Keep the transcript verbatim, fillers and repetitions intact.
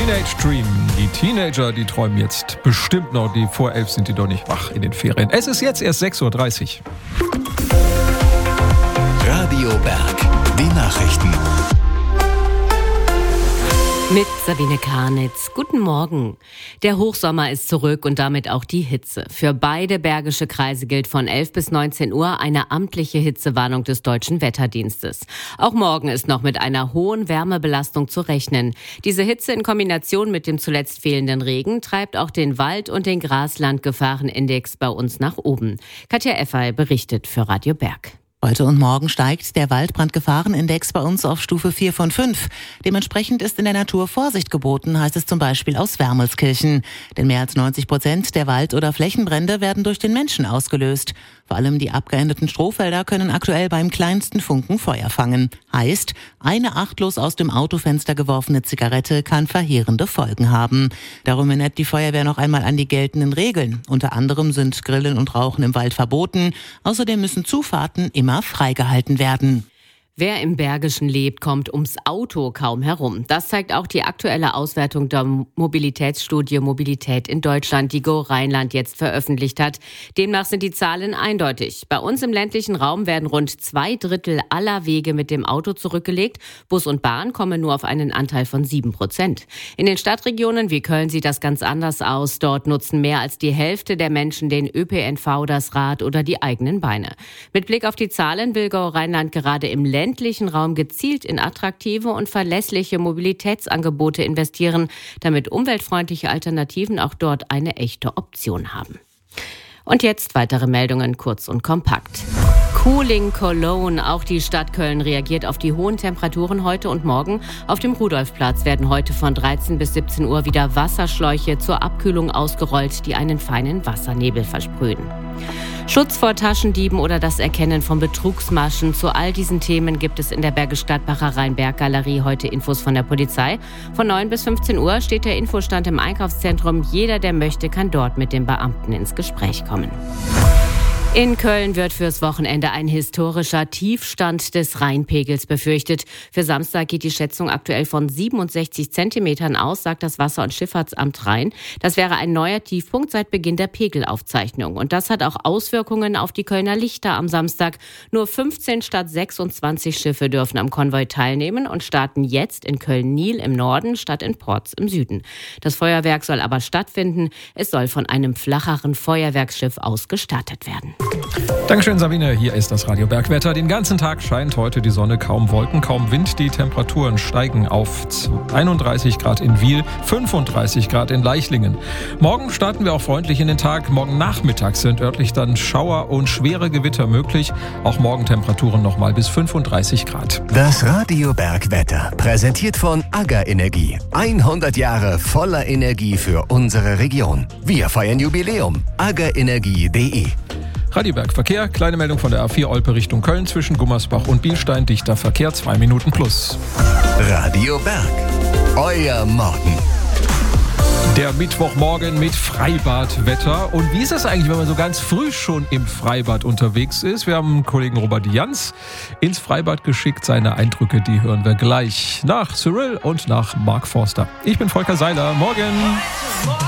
Teenage Dream. Die Teenager, die träumen jetzt bestimmt noch. Die vor elf sind die doch nicht wach in den Ferien. Es ist jetzt erst sechs Uhr dreißig. Radio Berg, die Nachrichten. Mit Sabine Karnitz. Guten Morgen. Der Hochsommer ist zurück und damit auch die Hitze. Für beide bergische Kreise gilt von elf bis neunzehn Uhr eine amtliche Hitzewarnung des Deutschen Wetterdienstes. Auch morgen ist noch mit einer hohen Wärmebelastung zu rechnen. Diese Hitze in Kombination mit dem zuletzt fehlenden Regen treibt auch den Wald- und den Graslandgefahrenindex bei uns nach oben. Katja Effay berichtet für Radio Berg. Heute und morgen steigt der Waldbrandgefahrenindex bei uns auf Stufe vier von fünf. Dementsprechend ist in der Natur Vorsicht geboten, heißt es zum Beispiel aus Wermelskirchen. Denn mehr als neunzig Prozent der Wald- oder Flächenbrände werden durch den Menschen ausgelöst. Vor allem die abgeendeten Strohfelder können aktuell beim kleinsten Funken Feuer fangen. Heißt, eine achtlos aus dem Autofenster geworfene Zigarette kann verheerende Folgen haben. Darum erinnert die Feuerwehr noch einmal an die geltenden Regeln. Unter anderem sind Grillen und Rauchen im Wald verboten. Außerdem müssen Zufahrten immer freigehalten werden. Wer im Bergischen lebt, kommt ums Auto kaum herum. Das zeigt auch die aktuelle Auswertung der Mobilitätsstudie Mobilität in Deutschland, die Go Rheinland jetzt veröffentlicht hat. Demnach sind die Zahlen eindeutig. Bei uns im ländlichen Raum werden rund zwei Drittel aller Wege mit dem Auto zurückgelegt. Bus und Bahn kommen nur auf einen Anteil von sieben Prozent. In den Stadtregionen wie Köln sieht das ganz anders aus. Dort nutzen mehr als die Hälfte der Menschen den Ö P N V, das Rad oder die eigenen Beine. Mit Blick auf die Zahlen will Go Rheinland gerade im ländlichen ländlichen Raum gezielt in attraktive und verlässliche Mobilitätsangebote investieren, damit umweltfreundliche Alternativen auch dort eine echte Option haben. Und jetzt weitere Meldungen kurz und kompakt. Cooling Cologne. Auch die Stadt Köln reagiert auf die hohen Temperaturen heute und morgen. Auf dem Rudolfplatz werden heute von dreizehn bis siebzehn Uhr wieder Wasserschläuche zur Abkühlung ausgerollt, die einen feinen Wassernebel versprühen. Schutz vor Taschendieben oder das Erkennen von Betrugsmaschen. Zu all diesen Themen gibt es in der Bergisch Gladbacher Rheinberg-Galerie heute Infos von der Polizei. Von neun bis fünfzehn Uhr steht der Infostand im Einkaufszentrum. Jeder, der möchte, kann dort mit dem Beamten ins Gespräch kommen. In Köln wird fürs Wochenende ein historischer Tiefstand des Rheinpegels befürchtet. Für Samstag geht die Schätzung aktuell von siebenundsechzig Zentimetern aus, sagt das Wasser- und Schifffahrtsamt Rhein. Das wäre ein neuer Tiefpunkt seit Beginn der Pegelaufzeichnung. Und das hat auch Auswirkungen auf die Kölner Lichter am Samstag. Nur fünfzehn statt sechsundzwanzig Schiffe dürfen am Konvoi teilnehmen und starten jetzt in Köln-Nil im Norden statt in Porz im Süden. Das Feuerwerk soll aber stattfinden. Es soll von einem flacheren Feuerwerksschiff aus gestartet werden. Dankeschön, Sabine. Hier ist das Radio Bergwetter. Den ganzen Tag scheint heute die Sonne, kaum Wolken, kaum Wind. Die Temperaturen steigen auf einunddreißig Grad in Wiel, fünfunddreißig Grad in Leichlingen. Morgen starten wir auch freundlich in den Tag. Morgen Nachmittag sind örtlich dann Schauer und schwere Gewitter möglich. Auch morgen Temperaturen noch mal bis fünfunddreißig Grad. Das Radio Bergwetter, präsentiert von AGA Energie. hundert Jahre voller Energie für unsere Region. Wir feiern Jubiläum. aga energie punkt de. Radio Berg Verkehr, kleine Meldung von der A vier Olpe Richtung Köln zwischen Gummersbach und Bielstein, dichter Verkehr, zwei Minuten plus. Radio Berg, euer Morgen. Der Mittwochmorgen mit Freibadwetter. Und wie ist das eigentlich, wenn man so ganz früh schon im Freibad unterwegs ist? Wir haben Kollegen Robert Jans ins Freibad geschickt. Seine Eindrücke, die hören wir gleich nach Cyril und nach Mark Forster. Ich bin Volker Seiler. Morgen!